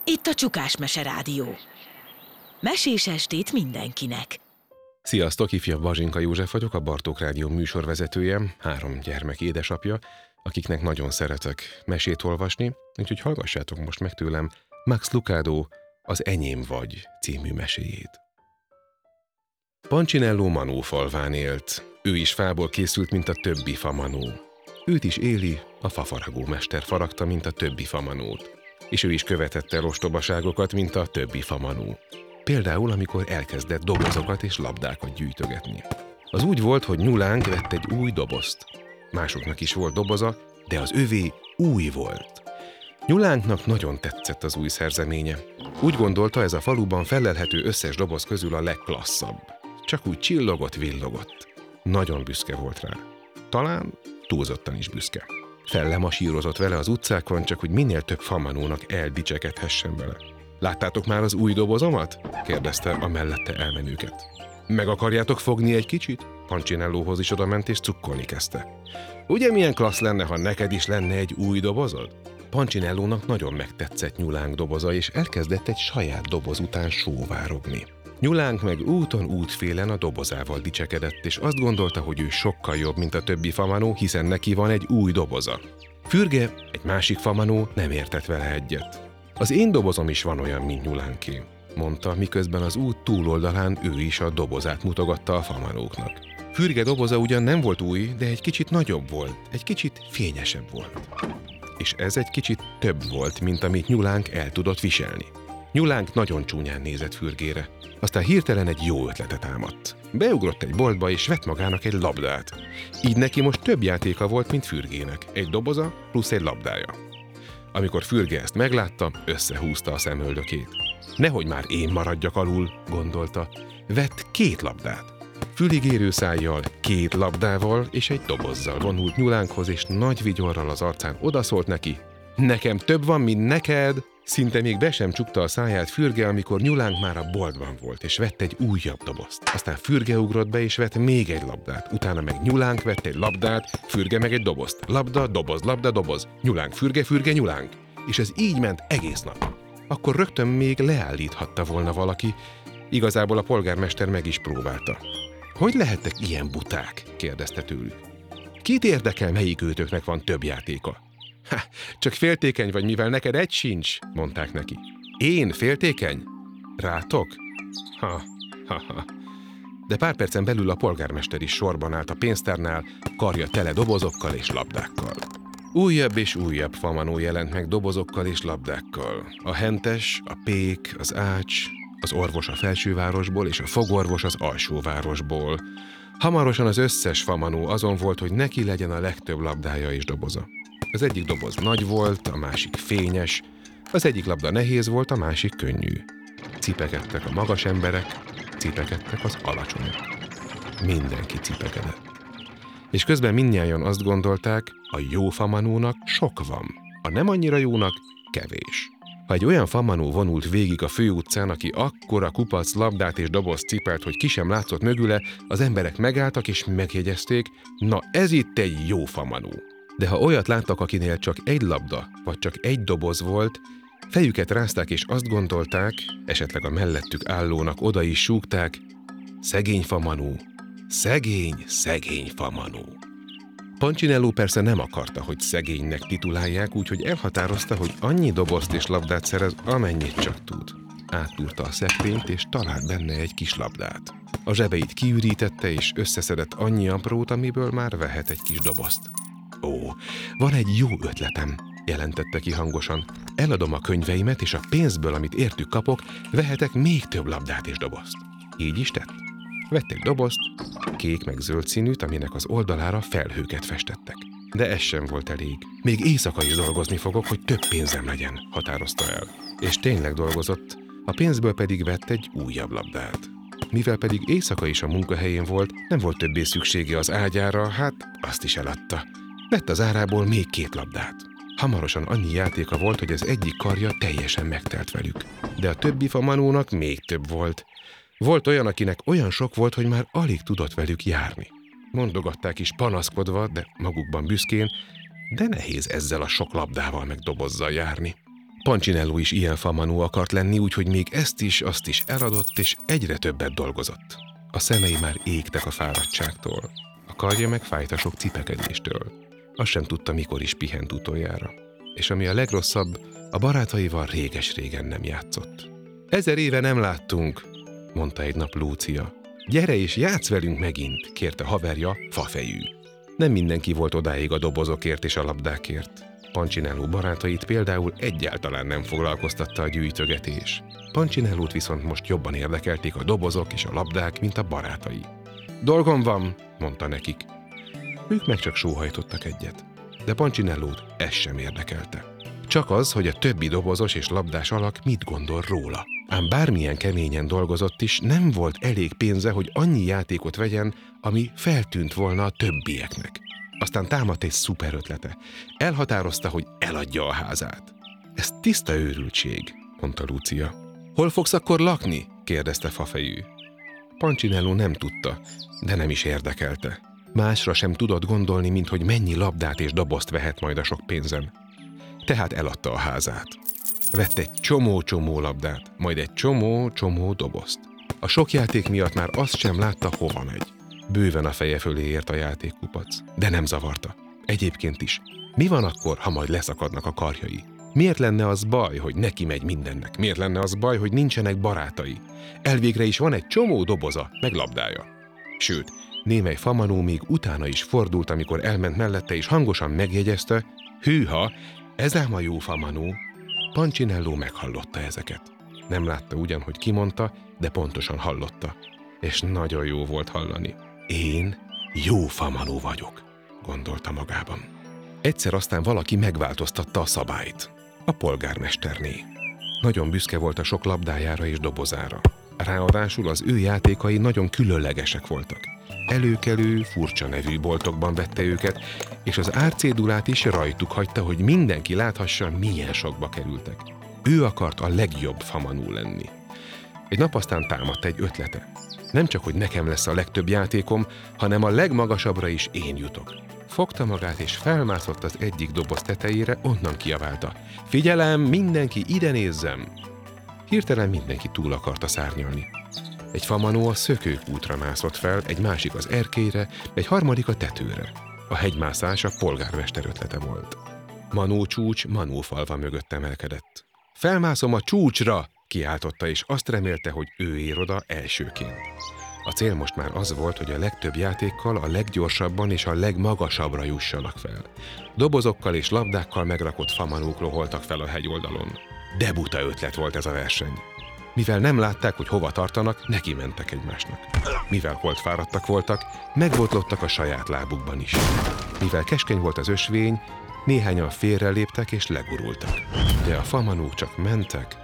Itt a Csukás Mese Rádió. Mesés estét mindenkinek. Sziasztok, ifjabb Bazsinka József vagyok, a Bartók Rádió műsorvezetője, 3 gyermek édesapja, akiknek nagyon szeretek mesét olvasni, úgyhogy hallgassátok most meg tőlem Max Lucado Az Enyém vagy című meséjét. Pancinello Manó falván élt. Ő is fából készült, mint a többi famanó. Őt is Éli, a fafaragó mester faragta, mint a többi famanót. És ő is követett el ostobaságokat, mint a többi famanó. Például, amikor elkezdett dobozokat és labdákat gyűjtögetni. Az úgy volt, hogy Nyulánk vett egy új dobozt. Másoknak is volt doboza, de az övé új volt. Nyulánknak nagyon tetszett az új szerzeménye. Úgy gondolta, ez a faluban fellelhető összes doboz közül a legklasszabb. Csak úgy csillogott, villogott. Nagyon büszke volt rá. Talán túlzottan is büszke. Fellemasírozott vele az utcákon, csak hogy minél több famanónak eldicsekedhessen vele. Láttátok már az új dobozomat? Kérdezte a mellette elmenőket. Meg akarjátok fogni egy kicsit? Pancinellóhoz is odament és cukkolni kezdte. Ugye milyen klassz lenne, ha neked is lenne egy új dobozod? Pancinellónak nagyon megtetszett Nyulánk doboza, és elkezdett egy saját doboz után sóvárogni. Nyulánk meg úton útfélen a dobozával dicsekedett, és azt gondolta, hogy ő sokkal jobb, mint a többi famanó, hiszen neki van egy új doboza. Fürge, egy másik famanó nem értett vele egyet. Az én dobozom is van olyan, mint Nyulánké, mondta, miközben az út túloldalán ő is a dobozát mutogatta a famanóknak. Fürge doboza ugyan nem volt új, de egy kicsit nagyobb volt, egy kicsit fényesebb volt. És ez egy kicsit több volt, mint amit Nyulánk el tudott viselni. Nyulánk nagyon csúnyán nézett Fürgére, aztán hirtelen egy jó ötlete támadt. Beugrott egy boltba és vett magának egy labdát. Így neki most több játéka volt, mint Fürgének, egy doboza plusz egy labdája. Amikor Fürge ezt meglátta, összehúzta a szemöldökét. Nehogy már én maradjak alul, gondolta. Vett 2 labdát. Füligérő szájjal, 2 labdával és egy dobozzal vonult Nyulánkhoz, és nagy vigyorral az arcán odaszólt neki. Nekem több van, mint neked! Szinte még be sem csukta a száját Fürge, amikor Nyulánk már a boltban volt, és vett egy újabb dobozt. Aztán Fürge ugrott be, és vett még egy labdát. Utána meg Nyulánk vett egy labdát, Fürge meg egy dobozt. Labda, doboz. Nyulánk, Fürge, Nyulánk. És ez így ment egész nap. Akkor rögtön még leállíthatta volna valaki. Igazából a polgármester meg is próbálta. Hogy lehettek ilyen buták? Kérdezte tőlük. Kit érdekel, melyik őtöknek van több játéka? Csak féltékeny vagy, mivel neked egy sincs, mondták neki. Én féltékeny? Rátok? Ha. De pár percen belül a polgármester is sorban állt a pénztárnál, karja tele dobozokkal és labdákkal. Újabb és újabb famanó jelent meg dobozokkal és labdákkal. A hentes, a pék, az ács, az orvos a felsővárosból és a fogorvos az alsóvárosból. Hamarosan az összes famanó azon volt, hogy neki legyen a legtöbb labdája és doboza. Az egyik doboz nagy volt, a másik fényes, az egyik labda nehéz volt, a másik könnyű. Cipekedtek a magas emberek, cipekedtek az alacsonyak. Mindenki cipekedett. És közben mindnyájan azt gondolták, a jó famanónak sok van, a nem annyira jónak kevés. Ha egy olyan famanó vonult végig a főutcán, aki akkora kupac, labdát és dobozt cipelt, hogy ki sem látszott mögüle, az emberek megálltak és megjegyezték, na ez itt egy jó famanó. De ha olyat láttak, akinél csak egy labda, vagy csak egy doboz volt, fejüket rázták és azt gondolták, esetleg a mellettük állónak oda is súgták, szegény famanó, szegény famanó. Pancinelló persze nem akarta, hogy szegénynek titulálják, úgyhogy elhatározta, hogy annyi dobozt és labdát szerez, amennyit csak tud. Áttúrta a szekrényt és talált benne egy kis labdát. A zsebeit kiürítette és összeszedett annyi aprót, amiből már vehet egy kis dobozt. Ó, van egy jó ötletem, jelentette ki hangosan. Eladom a könyveimet, és a pénzből, amit értük kapok, vehetek még több labdát és dobozt. Így is tett. Vett egy dobozt, kék meg zöld színűt, aminek az oldalára felhőket festettek. De ez sem volt elég. Még éjszaka is dolgozni fogok, hogy több pénzem legyen, határozta el. És tényleg dolgozott, a pénzből pedig vett egy újabb labdát. Mivel pedig éjszaka is a munkahelyén volt, nem volt többé szüksége az ágyára, hát azt is eladta. Vett az árából még 2 labdát. Hamarosan annyi játéka volt, hogy az egyik karja teljesen megtelt velük. De a többi famanónak még több volt. Volt olyan, akinek olyan sok volt, hogy már alig tudott velük járni. Mondogatták is panaszkodva, de magukban büszkén, de nehéz ezzel a sok labdával meg dobozzal járni. Pancsinelló is ilyen famanó akart lenni, úgyhogy még ezt is, azt is eladott, és egyre többet dolgozott. A szemei már égtek a fáradtságtól, a karja meg fájt a sok cipekedéstől. Azt sem tudta, mikor is pihent utoljára. És ami a legrosszabb, a barátaival réges-régen nem játszott. 1000 éve nem láttunk, mondta egy nap Lúcia. Gyere és játsz velünk megint, kérte haverja, Fafejű. Nem mindenki volt odáig a dobozokért és a labdákért. Pancsinelló barátait például egyáltalán nem foglalkoztatta a gyűjtögetés. Pancsinellót viszont most jobban érdekelték a dobozok és a labdák, mint a barátai. Dolgom van, mondta nekik. Ők meg csak sóhajtottak egyet. De Pancsinellót ez sem érdekelte. Csak az, hogy a többi dobozos és labdás alak mit gondol róla. Ám bármilyen keményen dolgozott is, nem volt elég pénze, hogy annyi játékot vegyen, ami feltűnt volna a többieknek. Aztán támadt egy szuper ötlete. Elhatározta, hogy eladja a házát. Ez tiszta őrültség, mondta Lúcia. Hol fogsz akkor lakni? kérdezte Fafejű. Pancsinelló nem tudta, de nem is érdekelte. Másra sem tudott gondolni, mint hogy mennyi labdát és dobozt vehet majd a sok pénzen. Tehát eladta a házát. Vett egy csomó-csomó labdát, majd egy csomó-csomó dobozt. A sok játék miatt már azt sem látta, hova megy. Bőven a feje fölé ért a játékkupac, de nem zavarta. Egyébként is. Mi van akkor, ha majd leszakadnak a karjai? Miért lenne az baj, hogy neki megy mindennek? Miért lenne az baj, hogy nincsenek barátai? Elvégre is van egy csomó doboza, meg labdája. Sőt, némely famanó még utána is fordult, amikor elment mellette, és hangosan megjegyezte, hűha, ez ám a jó famanó. Pancsinelló meghallotta ezeket. Nem látta ugyan, hogy kimondta, de pontosan hallotta. És nagyon jó volt hallani. Én jó famanó vagyok, gondolta magában. Egyszer aztán valaki megváltoztatta a szabályt. A polgármesterné. Nagyon büszke volt a sok labdájára és dobozára. Ráadásul az ő játékai nagyon különlegesek voltak. Előkelő, furcsa nevű boltokban vette őket, és az árcédulát is rajtuk hagyta, hogy mindenki láthassa, milyen sokba kerültek. Ő akart a legjobb famanó lenni. Egy nap aztán támadt egy ötlete. Nem csak, hogy nekem lesz a legtöbb játékom, hanem a legmagasabbra is én jutok. Fogta magát és felmászott az egyik doboz tetejére, onnan kiabálta. Figyelem, mindenki ide nézzem! Hirtelen mindenki túl akarta szárnyalni. Egy famanó a szökőkútra mászott fel, egy másik az erkélyre, egy harmadik a tetőre. A hegymászás a polgármester ötlete volt. Manó csúcs Manófalva mögött emelkedett. Felmászom a csúcsra! Kiáltotta, és azt remélte, hogy ő ér oda elsőként. A cél most már az volt, hogy a legtöbb játékkal a leggyorsabban és a legmagasabbra jussanak fel. Dobozokkal és labdákkal megrakott famanók roholtak fel a hegyoldalon. De buta ötlet volt ez a verseny. Mivel nem látták, hogy hova tartanak, neki mentek egymásnak. Mivel holtfáradtak voltak, megbotlottak a saját lábukban is. Mivel keskeny volt az ösvény, néhányan félreléptek és legurultak. De a famanók csak mentek.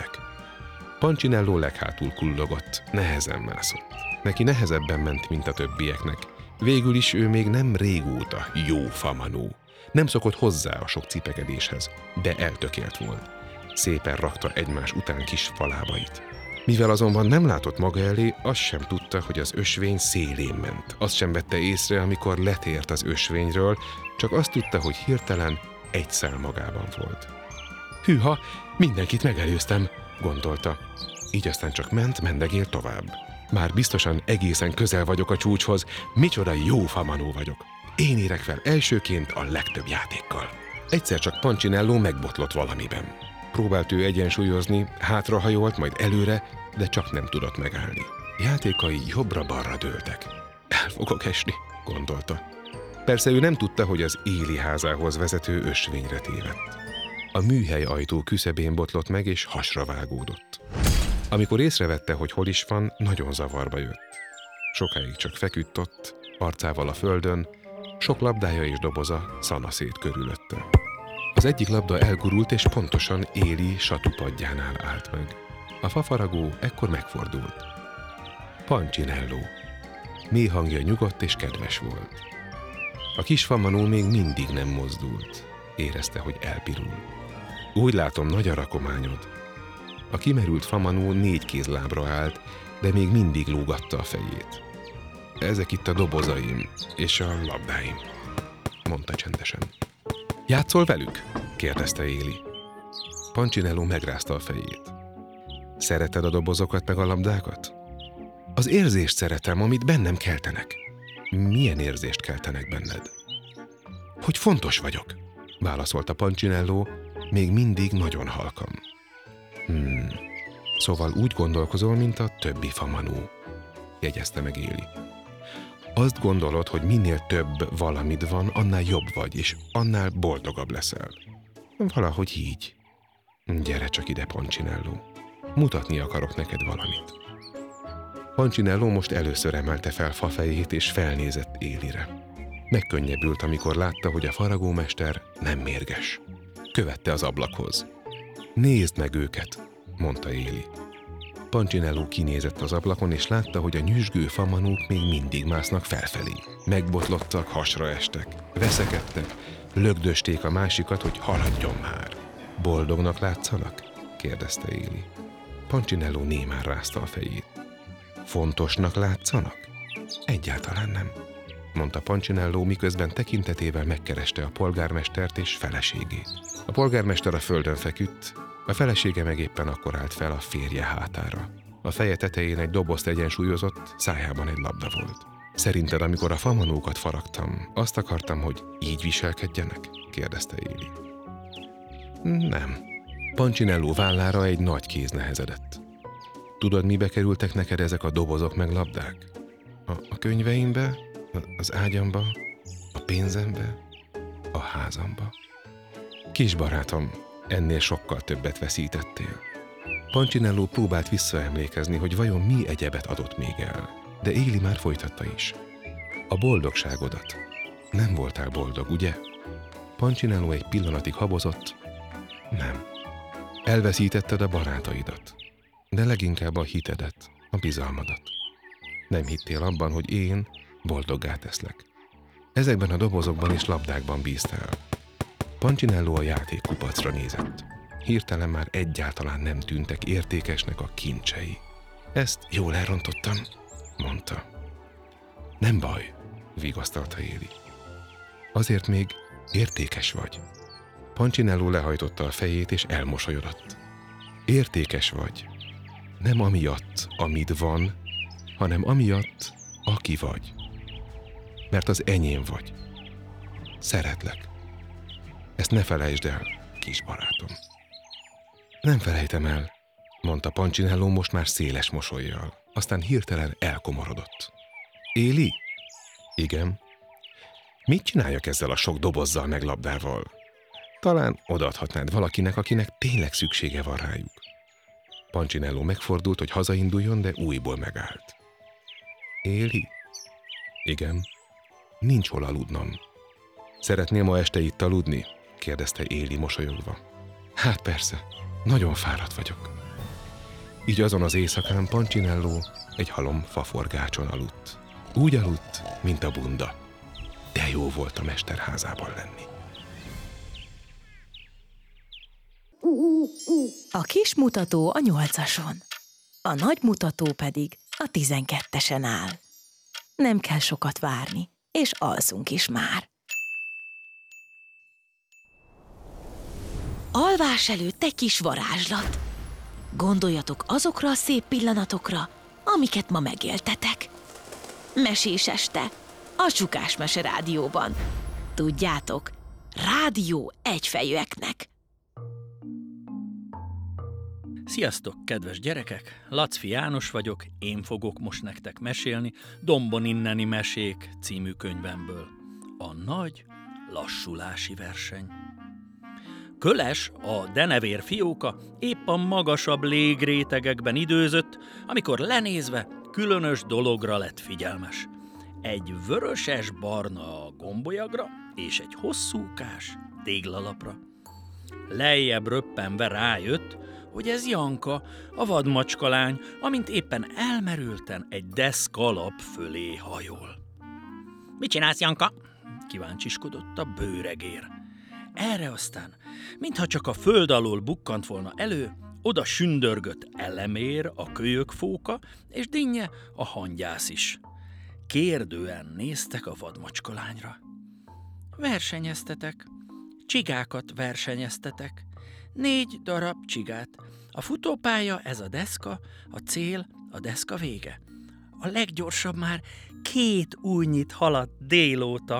Pancsinelló leghátul kullogott, nehezen mászott. Neki nehezebben ment, mint a többieknek. Végül is ő még nem régóta jó famanó. Nem szokott hozzá a sok cipekedéshez, de eltökélt volt. Szépen rakta egymás után kis falábait. Mivel azonban nem látott maga elé, azt sem tudta, hogy az ösvény szélén ment. Azt sem vette észre, amikor letért az ösvényről, csak azt tudta, hogy hirtelen egy szál magában volt. Hűha, mindenkit megelőztem, gondolta. Így aztán csak mendegélt tovább. Már biztosan egészen közel vagyok a csúcshoz, micsoda jó famanó vagyok. Én érek fel elsőként a legtöbb játékkal. Egyszer csak Pancsinelló megbotlott valamiben. Próbált ő egyensúlyozni, hátrahajolt, majd előre, de csak nem tudott megállni. Játékai jobbra-balra dőltek. El fogok esni, gondolta. Persze ő nem tudta, hogy az Éli házához vezető ösvényre tévedt. A műhely ajtó küszöbén botlott meg, és hasra vágódott. Amikor észrevette, hogy hol is van, nagyon zavarba jött. Sokáig csak feküdt ott, arcával a földön, sok labdája és doboza szanaszét körülötte. Az egyik labda elgurult, és pontosan Éli satupadjánál állt meg. A fafaragó ekkor megfordult. Pancsinelló. Mély hangja nyugodt és kedves volt. A kis famanó még mindig nem mozdult. Érezte, hogy elpirul. Úgy látom, nagy a rakományod. A kimerült famanó 4 kézlábra állt, de még mindig lógatta a fejét. Ezek itt a dobozaim és a labdáim, mondta csendesen. Játszol velük? kérdezte Éli. Punchinello megrázta a fejét. Szereted a dobozokat meg a labdákat? Az érzést szeretem, amit bennem keltenek. Milyen érzést keltenek benned? Hogy fontos vagyok, válaszolta Punchinello, még mindig nagyon halkan. Szóval úgy gondolkozol, mint a többi famanó, jegyezte meg Éli. Azt gondolod, hogy minél több valamid van, annál jobb vagy, és annál boldogabb leszel. Valahogy így. Gyere csak ide, Punchinello. Mutatni akarok neked valamit. Punchinello most először emelte fel fafejét, és felnézett Élire. Megkönnyebbült, amikor látta, hogy a faragómester nem mérges. Követte az ablakhoz. Nézd meg őket, mondta Éli. Punchinello kinézett az ablakon, és látta, hogy a nyüzsgő famanók még mindig másznak felfelé. Megbotlottak, hasra estek, veszekedtek, lögdösték a másikat, hogy haladjon már. Boldognak látszanak? kérdezte Éli. Punchinello némán rázta a fejét. Fontosnak látszanak? Egyáltalán nem, mondta Punchinello, miközben tekintetével megkereste a polgármestert és feleségét. A polgármester a földön feküdt, a felesége meg éppen akkor állt fel a férje hátára. A feje tetején egy dobozt egyensúlyozott, szájában egy labda volt. Szerinted, amikor a famanókat faragtam, azt akartam, hogy így viselkedjenek? kérdezte Éli. Nem. Punchinello vállára egy nagy kéz nehezedett. Tudod, mibe kerültek neked ezek a dobozok meg labdák? A könyveimbe, az ágyamba, a pénzembe, a házamba. Kis barátom, ennél sokkal többet veszítettél. Punchinello próbált visszaemlékezni, hogy vajon mi egyebet adott még el, de Éli már folytatta is. A boldogságodat. Nem voltál boldog, ugye? Punchinello egy pillanatig habozott. Nem. Elveszítetted a barátaidat, de leginkább a hitedet, a bizalmadat. Nem hittél abban, hogy én boldoggá teszlek. Ezekben a dobozokban és labdákban bíztál. Punchinello a játékkupacra nézett. Hirtelen már egyáltalán nem tűntek értékesnek a kincsei. Ezt jól elrontottam, mondta. Nem baj, vigasztalta Éli. Azért még értékes vagy. Punchinello lehajtotta a fejét és elmosolyodott. Értékes vagy. Nem amiatt, amit van, hanem amiatt, aki vagy. Mert az enyém vagy. Szeretlek. Ezt ne felejtsd el, kis barátom. Nem felejtem el, mondta Punchinello most már széles mosollyal. Aztán hirtelen elkomorodott. Éli? Igen. Mit csináljak ezzel a sok dobozzal meg labdával? Talán odaadhatnád valakinek, akinek tényleg szüksége van rájuk. Punchinello megfordult, hogy hazainduljon, de újból megállt. Éli? Igen. Nincs hol aludnom. Szeretnél ma este itt aludni? kérdezte Éli mosolyogva. Hát persze, nagyon fáradt vagyok. Így azon az éjszakán Punchinello egy halom faforgácson aludt. Úgy aludt, mint a bunda. De jó volt a mesterházában lenni. A kis mutató a 8-ason, a nagy mutató pedig a 12-esen áll. Nem kell sokat várni, és alszunk is már. Alvás előtt egy kis varázslat. Gondoljatok azokra a szép pillanatokra, amiket ma megéltetek. Mesés este, a Csukás Mese Rádióban. Tudjátok, rádió egyfejűeknek. Sziasztok, kedves gyerekek! Lacfi János vagyok, én fogok most nektek mesélni Dombon inneni mesék című könyvemből. A nagy lassulási verseny. Köles, a denevér fióka épp a magasabb légrétegekben időzött, amikor lenézve különös dologra lett figyelmes. Egy vöröses-barna gombolyagra és egy hosszúkás téglalapra. Lejjebb röppenve rájött, hogy ez Janka, a vadmacskalány, amint éppen elmerülten egy deszkalap fölé hajol. Mit csinálsz, Janka? Kíváncsiskodott a bőregér. Erre aztán, mintha csak a föld alól bukkant volna elő, oda sündörgött Elemér, a kölyökfóka, és Dinnye, a hangyász is. Kérdően néztek a vadmacskalányra. Versenyeztetek, csigákat versenyeztetek, 4 darab csigát. A futópálya, ez a deszka, a cél, a deszka vége. A leggyorsabb már 2 újnyit haladt délóta.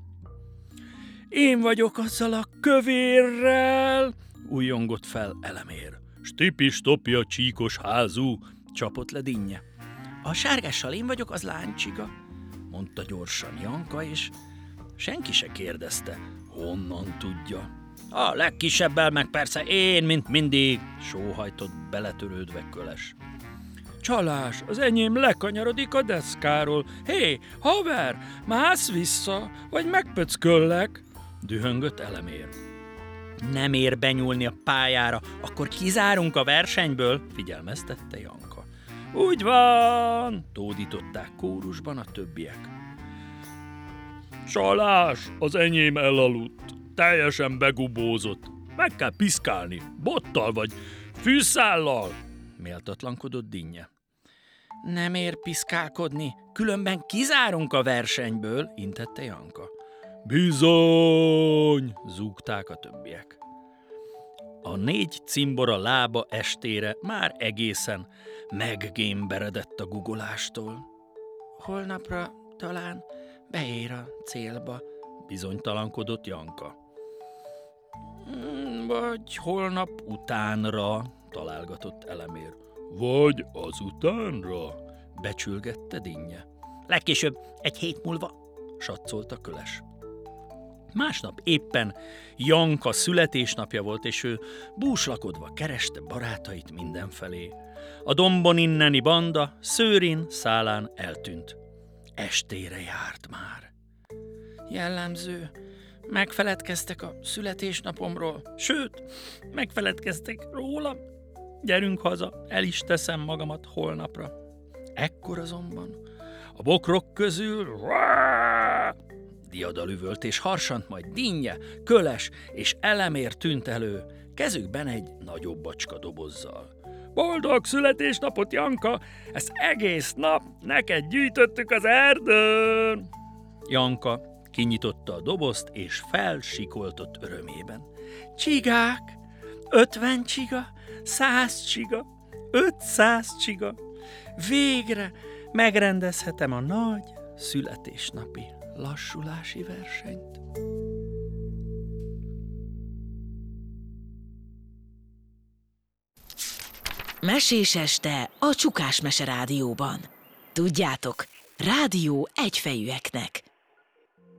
Én vagyok azzal a kövérrel, újjongott fel Elemér. Stipi-stopi a csíkos házú, csapott le Dinnye. A sárgással én vagyok az lánycsiga, mondta gyorsan Janka, és senki se kérdezte, honnan tudja. A legkisebbel meg persze én, mint mindig, sóhajtott beletörődve Köles. Csalás, az enyém lekanyarodik a deszkáról. Hé, haver, mász vissza, vagy megpöcköllek, dühöngött Elemér. Nem ér benyúlni a pályára, akkor kizárunk a versenyből, figyelmeztette Janka. Úgy van, tódították kórusban a többiek. Csalás, az enyém elaludt, teljesen begubózott. Meg kell piszkálni, bottal vagy fűszállal, méltatlankodott Dinnye. Nem ér piszkálkodni, különben kizárunk a versenyből, intette Janka. Bizony, zúgták a többiek. A 4 cimbora lába estére már egészen meggémberedett a gugolástól. Holnapra talán beér a célba, bizonytalankodott Janka. Vagy holnap utánra, találgatott Elemér. Vagy azutánra, becsülgette Dinnye. Legkésőbb 1 hét múlva, satszolta Köles. Másnap éppen Janka születésnapja volt, és ő búslakodva kereste barátait mindenfelé. A dombon inneni banda szőrin szálán eltűnt. Estére járt már. Jellemző, megfeledkeztek a születésnapomról, sőt, megfeledkeztek rólam. Gyerünk haza, el is teszem magamat holnapra. Ekkor azonban a bokrok közül diadal üvölt és harsant, majd Dinnye, Köles és Elemér tűnt elő, kezükben egy nagyobb bacska dobozzal. Boldog születésnapot, Janka! Ezt egész nap neked gyűjtöttük az erdőn! Janka kinyitotta a dobozt, és felsikoltott örömében. Csigák! 50 csiga, 100 csiga, 500 csiga! Végre megrendezhetem a nagy születésnapi lassulási versenyt. Mesés este a Csukás Mese Rádióban. Tudjátok, rádió egyfejűeknek.